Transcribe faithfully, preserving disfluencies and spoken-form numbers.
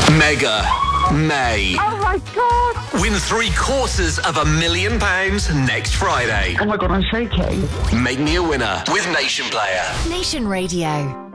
Mega May. Oh my God! Win three quarters of a million pounds next Friday. Oh my God, I'm shaking. Make me a winner with Nation Player. Nation Radio.